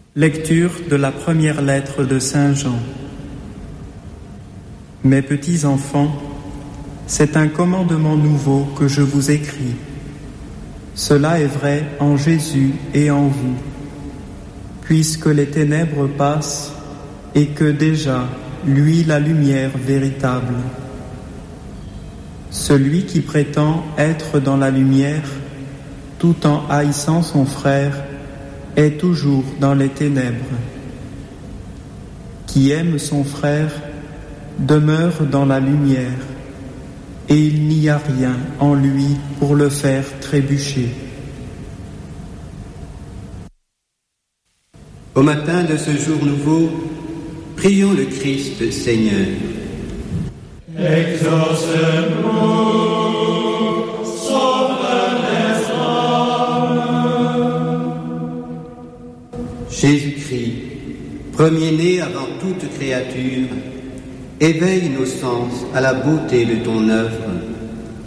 Lecture de la première lettre de Saint Jean. Mes petits enfants, c'est un commandement nouveau que je vous écris. Cela est vrai en Jésus et en vous, puisque les ténèbres passent et que déjà luit la lumière véritable. Celui qui prétend être dans la lumière, tout en haïssant son frère, est toujours dans les ténèbres. Qui aime son frère demeure dans la lumière, et il n'y a rien en lui pour le faire trébucher. Au matin de ce jour nouveau, prions le Christ Seigneur. Exauce-nous, sauve les âmes. Jésus-Christ, premier-né avant toute créature, éveille nos sens à la beauté de ton œuvre